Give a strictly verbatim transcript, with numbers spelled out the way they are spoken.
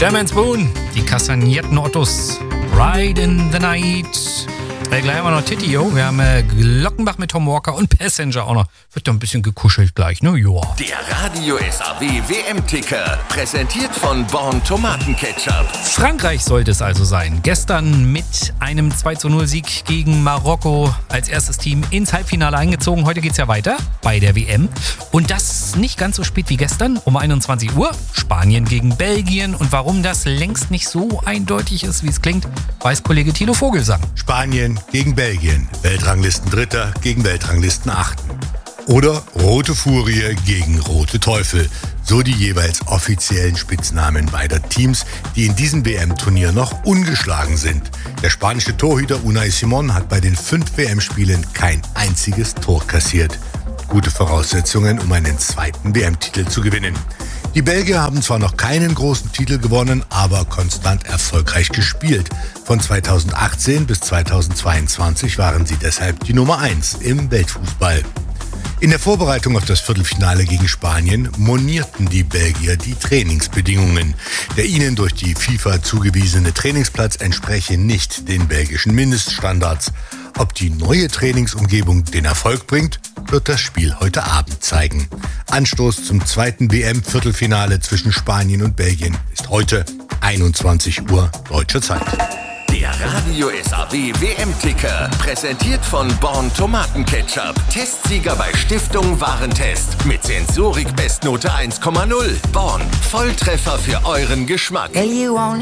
Jam and Spoon, die kastagnierten Ottos, Ride in the Night. Äh, gleich haben wir noch Titio, wir haben äh, Glockenbach mit Tom Walker und Passenger auch noch. Wird doch ein bisschen gekuschelt gleich, ne? Joa. Der Radio S A W W M-Ticker, präsentiert von Born Tomatenketchup. Frankreich sollte es also sein. Gestern mit einem zwei zu null Sieg gegen Marokko als erstes Team ins Halbfinale eingezogen. Heute geht's ja weiter bei der W M. Und das nicht ganz so spät wie gestern, um einundzwanzig Uhr. Spanien gegen Belgien. Und warum das längst nicht so eindeutig ist, wie es klingt, weiß Kollege Thilo Vogelsang. Spanien gegen Belgien. Weltranglisten Dritter gegen Weltranglisten Achten. Oder Rote Furie gegen Rote Teufel. So die jeweils offiziellen Spitznamen beider Teams, die in diesem W M-Turnier noch ungeschlagen sind. Der spanische Torhüter Unai Simón hat bei den fünf W M-Spielen kein einziges Tor kassiert. Gute Voraussetzungen, um einen zweiten W M-Titel zu gewinnen. Die Belgier haben zwar noch keinen großen Titel gewonnen, aber konstant erfolgreich gespielt. Von zweitausendachtzehn bis zweitausendzweiundzwanzig waren sie deshalb die Nummer eins im Weltfußball. In der Vorbereitung auf das Viertelfinale gegen Spanien monierten die Belgier die Trainingsbedingungen. Der ihnen durch die FIFA zugewiesene Trainingsplatz entspreche nicht den belgischen Mindeststandards. Ob die neue Trainingsumgebung den Erfolg bringt, wird das Spiel heute Abend zeigen. Anstoß zum zweiten W M-Viertelfinale zwischen Spanien und Belgien ist heute einundzwanzig Uhr deutscher Zeit. Der Radio S A W W M-Ticker, präsentiert von Born Tomatenketchup. Testsieger bei Stiftung Warentest. Mit Sensorik Bestnote eins Komma null. Born, Volltreffer für euren Geschmack.